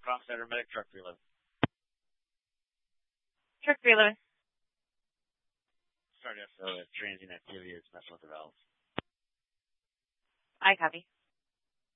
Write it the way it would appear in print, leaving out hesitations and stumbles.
Comp Center Medic Truck 311. Truck 311. Sorry, so transient activity is messing with the valves. I copy.